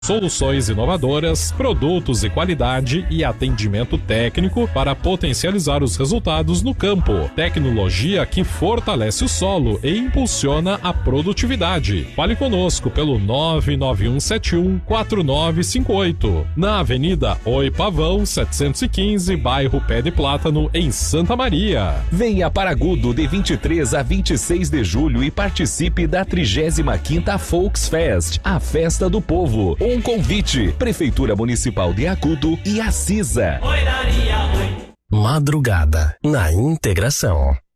Soluções inovadoras, produtos de qualidade e atendimento técnico para potencializar os resultados no campo. Tecnologia que fortalece o solo e impulsiona a produtividade. Fale conosco pelo 991714958. Na Avenida Oi Pavão, 715, bairro Pé de Plátano, em Santa Maria. Venha para Agudo de 23 a 26 de julho e participe da 35ª Volksfest, a festa do povo. Um convite, Prefeitura Municipal de Agudo e a CISA. Madrugada na integração.